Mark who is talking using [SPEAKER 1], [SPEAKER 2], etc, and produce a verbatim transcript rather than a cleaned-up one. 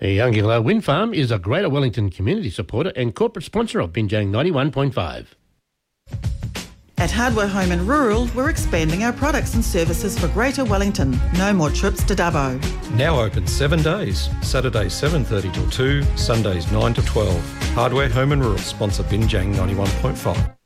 [SPEAKER 1] Younginglow Wind Farm is a Greater Wellington community supporter and corporate sponsor of Binjang ninety-one point five.
[SPEAKER 2] At Hardware Home and Rural, we're expanding our products and services for Greater Wellington. No more trips to Dubbo.
[SPEAKER 3] Now open seven days. Saturdays seven thirty till two, Sundays nine to twelve. Hardware Home and Rural sponsor Binjang ninety-one point five.